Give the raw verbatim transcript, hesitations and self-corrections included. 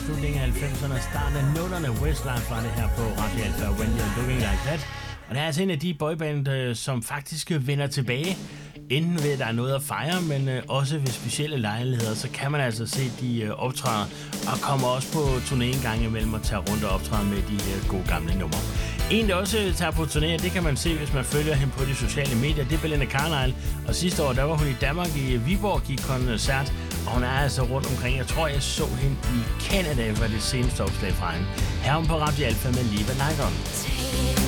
slutningen af halvfemserne og starten af nullerne. Westlife var det her på Radio Alpha, When You're Looking Like That. Og det er altså en af de boyband, som faktisk vender tilbage. Enten ved, at der er noget at fejre, men også ved specielle lejligheder, så kan man altså se de optræder, og kommer også på turné en gang imellem og tager rundt og optræder med de gode gamle numre. En, der også tager på turné, det kan man se, hvis man følger hende på de sociale medier, det er Belinda Carlisle. Og sidste år, der var hun i Danmark i Viborg, gik koncert, og hun er altså rundt omkring. Jeg tror, jeg så hende i Canada, var det seneste opslag fra hende. Her på Radio Alpha med Liva Live On.